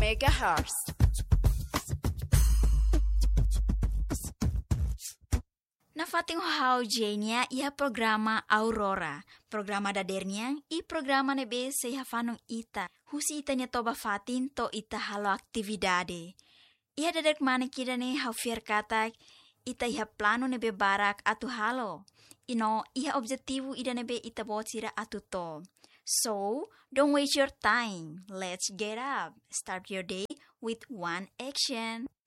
MHz. Nafating how jenya ia programa Aurora, programa dadernya i programa nebe se fanong ita. Husi ita nya toba fatin to ita halo aktividade. Ia dadek mana kida ne how fier katak ita iha plano nebe barak atu halo. Ino iha objektivu ida nebe ita bocira atu to. So, don't waste your time. Let's get up. Start your day with one action.